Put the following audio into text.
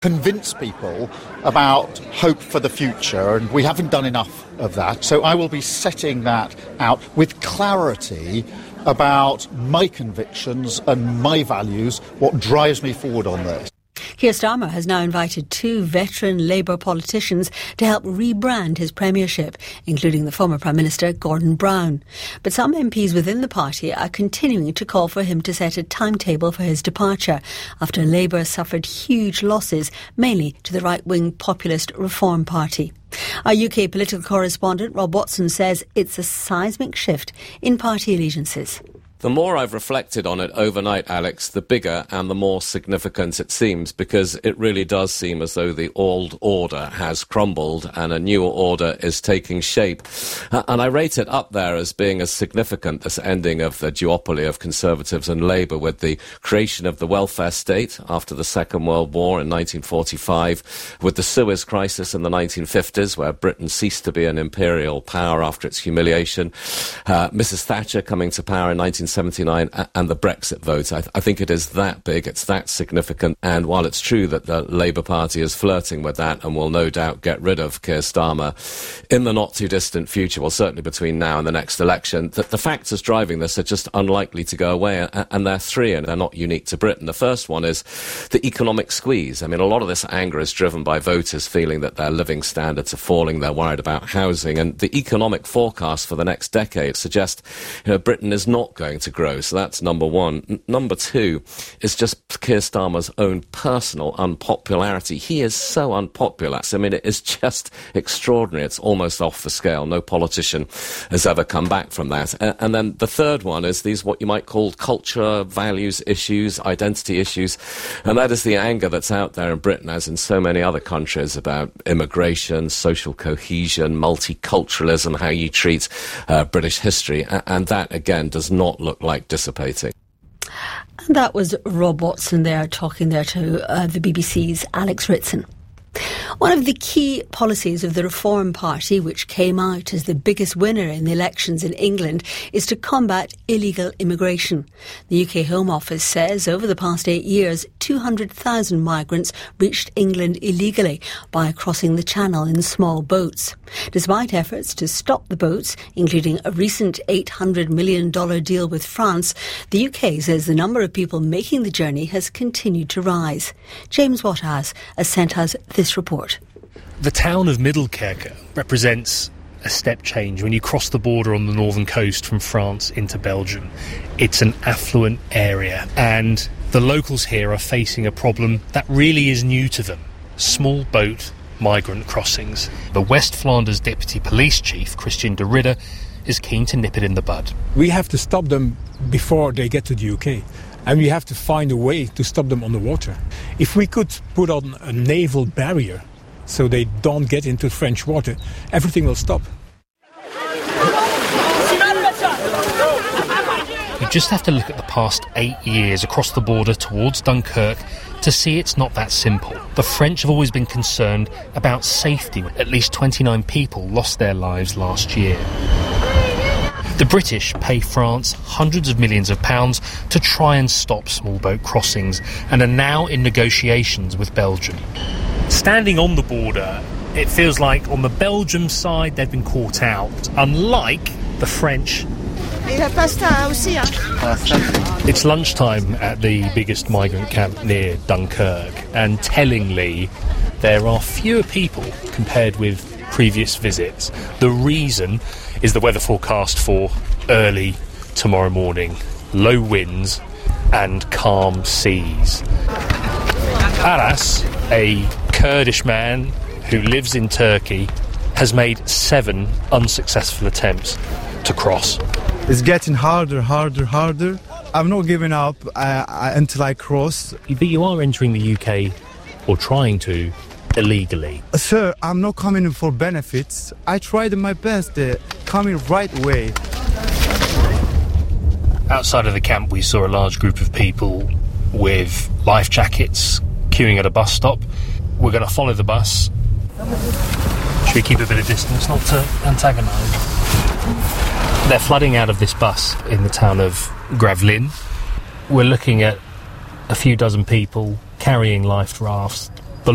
convince people about hope for the future, and we haven't done enough of that. So I will be setting that out with clarity about my convictions and my values, what drives me forward on this. Keir Starmer has now invited 2 veteran Labour politicians to help rebrand his premiership, including the former Prime Minister Gordon Brown. But some MPs within the party are continuing to call for him to set a timetable for his departure after Labour suffered huge losses, mainly to the right-wing populist Reform Party. Our UK political correspondent Rob Watson says it's a seismic shift in party allegiances. The more I've reflected on it overnight, Alex, the bigger and the more significant it seems, because it really does seem as though the old order has crumbled and a new order is taking shape. And I rate it up there as being as significant, this ending of the duopoly of Conservatives and Labour, with the creation of the welfare state after the Second World War in 1945, with the Suez Crisis in the 1950s, where Britain ceased to be an imperial power after its humiliation, Mrs Thatcher coming to power in 1979, and the Brexit vote. I think it is that big, it's that significant, and while it's true that the Labour Party is flirting with that and will no doubt get rid of Keir Starmer in the not-too-distant future, well, certainly between now and the next election, that the factors driving this are just unlikely to go away, and they're 3, and they're not unique to Britain. The first one is the economic squeeze. I mean, a lot of this anger is driven by voters feeling that their living standards are falling, they're worried about housing, and the economic forecast for the next decade suggests, Britain is not going to grow. So that's number one. Number 2 is just Keir Starmer's own personal unpopularity. He is so unpopular. I mean, it is just extraordinary. It's almost off the scale. No politician has ever come back from that. And then the third one is these what you might call culture, values issues, identity issues. And that is the anger that's out there in Britain, as in so many other countries, about immigration, social cohesion, multiculturalism, how you treat British history. And that, again, does not look like dissipating. And that was Rob Watson there talking there to the BBC's Alex Ritson. One of the key policies of the Reform Party, which came out as the biggest winner in the elections in England, is to combat illegal immigration. The UK Home Office says over the past 8 years, 200,000 migrants reached England illegally by crossing the Channel in small boats. Despite efforts to stop the boats, including a recent $800 million deal with France, the UK says the number of people making the journey has continued to rise. James Waterhouse has sent us this report. The town of Middelkerke represents a step change when you cross the border on the northern coast from France into Belgium. It's an affluent area, and the locals here are facing a problem that really is new to them: small boat migrant crossings. The West Flanders Deputy Police Chief, Christian de Ridder, is keen to nip it in the bud. We have to stop them before they get to the UK. And we have to find a way to stop them on the water. If we could put on a naval barrier so they don't get into French water, everything will stop. You just have to look at the past 8 years across the border towards Dunkirk to see it's not that simple. The French have always been concerned about safety. At least 29 people lost their lives last year. The British pay France hundreds of millions of pounds to try and stop small boat crossings, and are now in negotiations with Belgium. Standing on the border, it feels like on the Belgium side they've been caught out, unlike the French. It's lunchtime at the biggest migrant camp near Dunkirk, and tellingly, there are fewer people compared with previous visits. The reason is the weather forecast for early tomorrow morning. Low winds and calm seas. Aras, a Kurdish man who lives in Turkey, has made 7 unsuccessful attempts to cross. It's getting harder. I'm not giving up until I cross. But you are entering the UK, or trying to, illegally. Sir, I'm not coming for benefits. I tried my best, coming right way. Outside of the camp, we saw a large group of people with life jackets queuing at a bus stop. We're going to follow the bus. Should we keep a bit of distance, not to antagonise? They're flooding out of this bus in the town of Gravelines. We're looking at a few dozen people carrying life rafts,